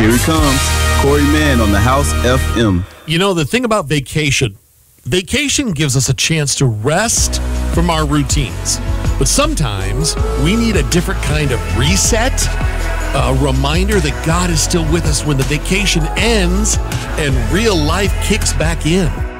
Here he comes, Corey Mann on the House FM. You know, the thing about vacation gives us a chance to rest from our routines. But sometimes we need a different kind of reset, a reminder that God is still with us when the vacation ends and real life kicks back in.